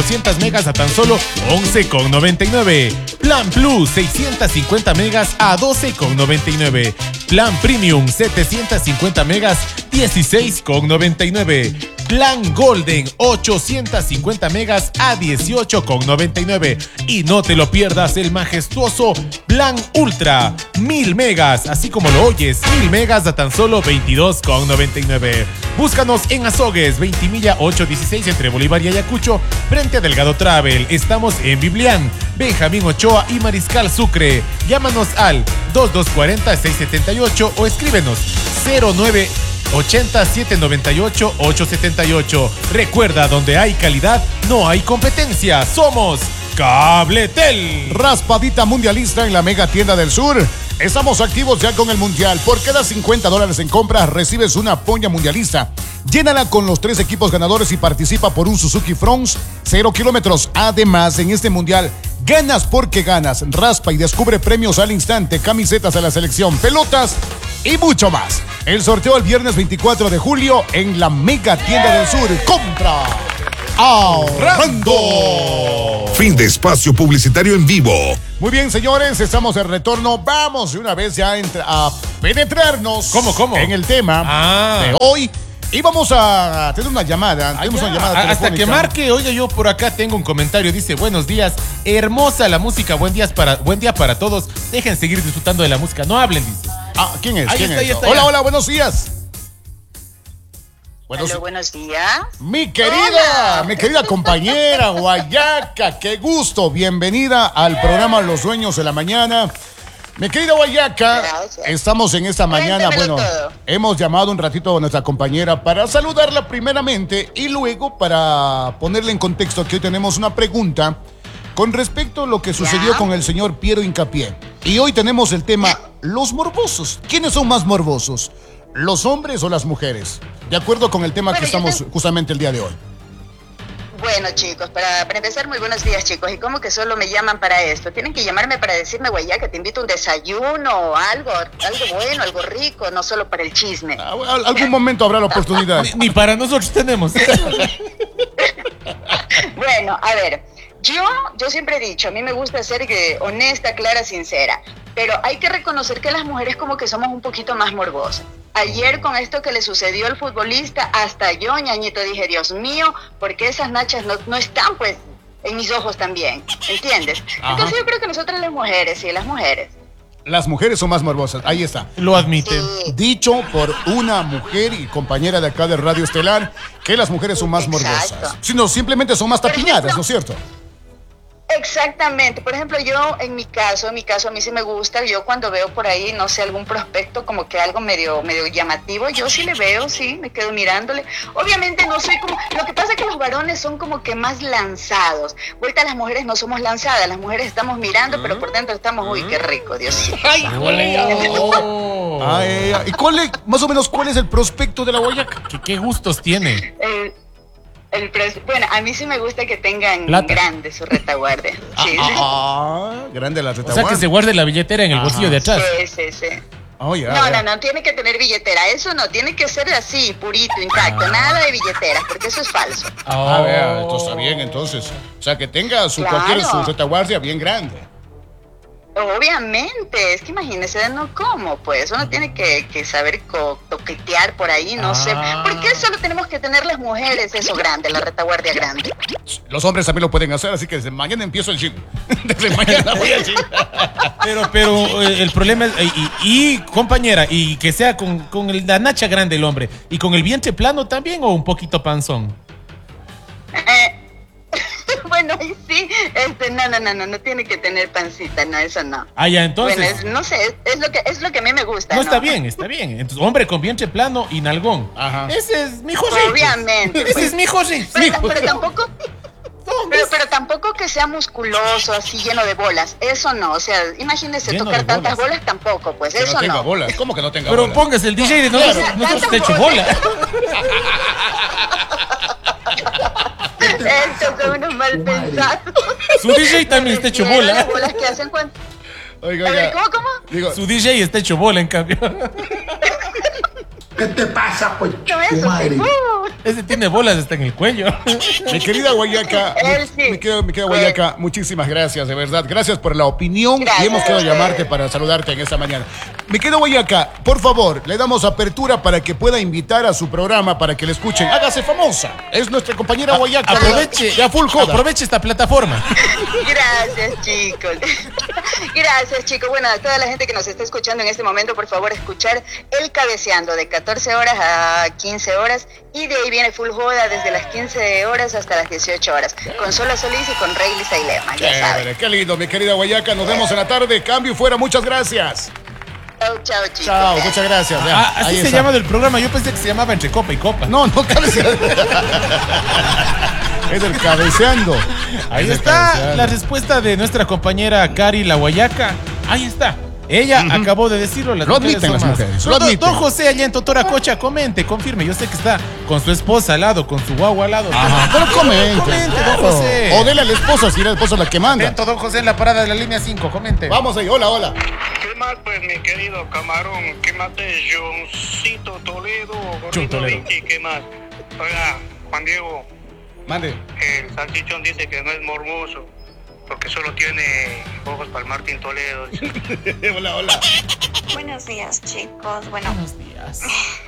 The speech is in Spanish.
400 megas a tan solo 11,99. Plan Plus 650 megas a 12,99. Plan Premium 750 megas 16,99. Plan Golden 850 megas a 18,99. Y no te lo pierdas el majestuoso Plan Ultra 1000 megas, así como lo oyes, 1000 megas a tan solo 22,99. Búscanos en Azogues, 20 milla 816 entre Bolívar y Ayacucho, frente a Delgado Travel. Estamos en Biblián, Benjamín Ochoa y Mariscal Sucre. Llámanos al 2240-678 o escríbenos 0980-798-878. Recuerda, donde hay calidad, no hay competencia. Somos Cabletel. Raspadita mundialista en la Mega Tienda del Sur. Estamos activos ya con el Mundial. Por cada $50 en compras recibes una poña mundialista. Llénala con los 3 equipos ganadores y participa por un Suzuki Fronts 0 kilómetros. Además, en este Mundial, ganas porque ganas. Raspa y descubre premios al instante, camisetas a la selección, pelotas y mucho más. El sorteo el viernes 24 de julio en la Mega Tienda del Sur. ¡Compra! ¡Ahorrando! Fin de espacio publicitario en vivo. Muy bien, señores, estamos de retorno. Vamos de una vez ya a penetrarnos. ¿Cómo? En el tema de hoy. Y vamos a tener una llamada. Tenemos una llamada telefónica. Hasta que marque, oiga, yo por acá tengo un comentario. Dice, buenos días, hermosa la música, buen día para todos. Dejen seguir disfrutando de la música, no hablen, dice. ¿Quién es? Ahí está, Hola, buenos días. Buenos días. Mi querida compañera Guayaca, qué gusto. Bienvenida al programa Los Dueños de la Mañana. Mi querida Guayaca, gracias. Estamos en esta mañana, hemos llamado un ratito a nuestra compañera para saludarla primeramente y luego para ponerle en contexto que hoy tenemos una pregunta con respecto a lo que sucedió con el señor Piero Hincapié. Y hoy tenemos el tema, los morbosos. ¿Quiénes son más morbosos? ¿Los hombres o las mujeres? De acuerdo con el tema que estamos justamente el día de hoy. Bueno, chicos, para empezar, muy buenos días, chicos. ¿Y cómo que solo me llaman para esto? Tienen que llamarme para decirme, Guayaca, te invito a un desayuno, algo bueno, algo rico, no solo para el chisme. Algún momento habrá la oportunidad. Ni para nosotros tenemos. Bueno, a ver, yo siempre he dicho, a mí me gusta ser honesta, clara, sincera, pero hay que reconocer que las mujeres como que somos un poquito más morbosas. Ayer con esto que le sucedió al futbolista, hasta yo, ñañito, dije, Dios mío, porque esas nachas no están pues en mis ojos también, ¿entiendes? Ajá. Entonces yo creo que nosotras las mujeres, sí, las mujeres. Las mujeres son más morbosas, ahí está. Lo admiten. Sí. Dicho por una mujer y compañera de acá de Radio Estelar, que las mujeres son más morbosas. Sino simplemente son más tapiñadas, ¿no es cierto? Exactamente. Por ejemplo, yo en mi caso a mí sí me gusta, yo cuando veo por ahí, no sé, algún prospecto como que algo medio llamativo, yo sí le veo, sí, me quedo mirándole. Obviamente no soy como, lo que pasa es que los varones son como que más lanzados. Ahorita las mujeres no somos lanzadas, las mujeres estamos mirando, pero por dentro estamos, uy, qué rico, Dios. ¡Ay, ¿y más o menos cuál es el prospecto de la Guayaca? ¿Qué gustos tiene? Bueno, a mí sí me gusta que tengan grande su retaguardia. Sí. Grande la retaguardia. O sea, que se guarde la billetera en el bolsillo de atrás. Sí. Oh, no, tiene que tener billetera. Eso no, tiene que ser así, purito, intacto. Nada de billeteras, porque eso es falso. Esto está bien, entonces. O sea, que tenga su retaguardia bien grande. Obviamente, es que imagínese, no cómo, pues uno tiene que saber toquetear por ahí, no sé. ¿Por qué solo tenemos que tener las mujeres eso grande, la retaguardia grande? Los hombres también lo pueden hacer, así que desde mañana empiezo el gym. Desde mañana voy al gym. Pero el problema es, y compañera, y que sea con la nacha grande el hombre, y con el vientre plano también, o un poquito panzón. Bueno, y sí, no tiene que tener pancita, no, eso no. Ya, entonces. Bueno, no sé, es lo que a mí me gusta. No, está bien. Entonces, hombre con vientre plano y nalgón. Ajá. Ese es mi José. Obviamente. Ese es mi José. Pero tampoco. Pero tampoco que sea musculoso, así lleno de bolas. Eso no, o sea, imagínese lleno tocar tantas bolas tampoco, pues que eso no. Tenga no. bolas. ¿Cómo que no tenga pero bolas? Pero póngase el DJ de nosotros te hecho bola. Estos son unos mal pensados. Su DJ también está hecho bola. Las bolas que hacen cuando... Oiga. A ver, ¿cómo? Digo, su DJ está hecho bola, en cambio. ¿Qué te pasa, pues? No, eso sí. Ese tiene bolas hasta en el cuello. Mi querida Guayaca, Él sí. mi querida Guayaca, muchísimas gracias, de verdad. Gracias por la opinión y hemos querido llamarte para saludarte en esta mañana. Mi querida Guayaca, por favor, le damos apertura para que pueda invitar a su programa para que le escuchen. Hágase famosa. Es nuestra compañera Guayaca. Aproveche, ya full joda. aproveche esta plataforma. Gracias, chicos. Gracias, chicos. Bueno, a toda la gente que nos está escuchando en este momento, por favor, escuchar El Cabeceando de 14 horas a 15 horas y de ahí viene Full Joda desde las 15 horas hasta las 18 horas con Sola Solís y con Rayleigh Sailema, ya saben. Qué lindo, mi querida Guayaca. Nos vemos en la tarde. Cambio y fuera. Muchas gracias. Chao, chicos. Chao, muchas gracias. Ya, Así ahí se está. llama del programa. Yo pensé que se llamaba Entre Copa y Copa. No, cabeceando. Es el cabeceando. Ahí Es el está cabeceando. la respuesta de nuestra compañera Cari la Guayaca. Ahí está. Ella acabó de decirlo. Las Lo mujeres admiten son las más. mujeres, lo Don admiten. José allá en Totoracocha, comente, confirme. Yo sé que está con su esposa al lado, con su guagua al lado. Ajá, pero comente. Comente, don José. O dele a la esposa si la esposa es la que manda. Atento, don José, en la parada de la línea 5. Comente. Vamos ahí, hola, hola. ¿Qué más, pues, mi querido camarón? ¿Qué más de Johncito Toledo? John Gordito Toledo. Vinci, ¿qué más? Oiga, Juan Diego, Mande. el salchichón dice que no es morboso, porque solo tiene ojos para el Martín Toledo. Hola, hola. Buenos días, chicos. Bueno, Buenos días.